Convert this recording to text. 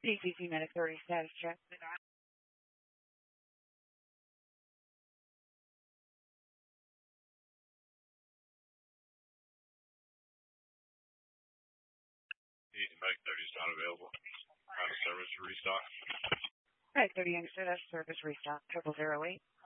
DCC Medic 30 status check. Easy Medic 30 is not available. Out of service restock. Medic 30 understood. That's service restock. 0008.